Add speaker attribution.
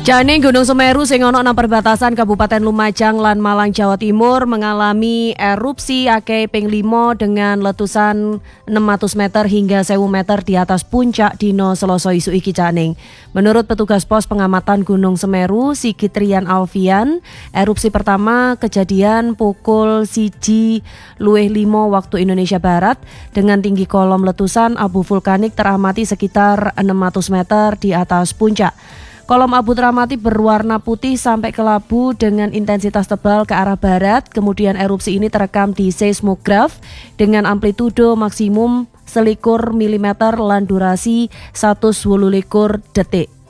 Speaker 1: Jane Gunung Semeru sing ana nang perbatasan Kabupaten Lumajang lan Malang Jawa Timur mengalami erupsi akeh ping 5 dengan letusan 600 meter hingga 1000 meter di atas puncak dino Selasa isu iki Janing. Menurut petugas pos pengamatan Gunung Semeru Sigit Rian Alfian, erupsi pertama kejadian pukul 1:05 waktu Indonesia Barat dengan tinggi kolom letusan abu vulkanik teramati sekitar 600 meter di atas puncak. Kolom abu teramati berwarna putih sampai kelabu dengan intensitas tebal ke arah barat. Kemudian erupsi ini terekam di seismograf dengan amplitudo maksimum 21 mm lan durasi 128 detik.